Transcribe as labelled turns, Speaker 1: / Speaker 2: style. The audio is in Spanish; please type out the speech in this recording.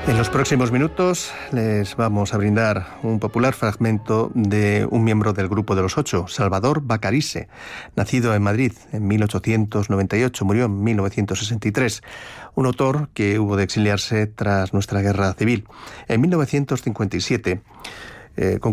Speaker 1: En los próximos minutos les vamos a brindar un popular fragmento de un miembro del Grupo de los Ocho, Salvador Bacarisse, nacido en Madrid en 1898, murió en 1963, un autor que hubo de exiliarse tras nuestra guerra civil. En 1957 concluyó